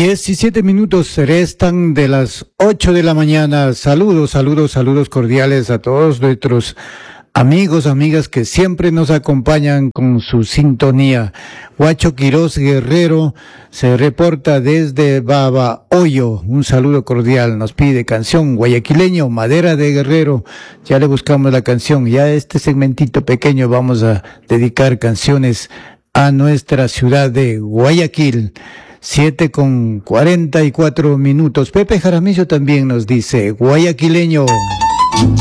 17 minutos restan de las 8 de la mañana. Saludos, saludos, saludos cordiales a todos nuestros amigos, amigas que siempre nos acompañan con su sintonía. Huacho Quiroz Guerrero se reporta desde Babahoyo. Un saludo cordial. Nos pide canción guayaquileño, Madera de Guerrero. Ya le buscamos la canción. Ya este segmentito pequeño vamos a dedicar canciones a nuestra ciudad de Guayaquil. 7:44. Pepe Jaramillo también nos dice, guayaquileño.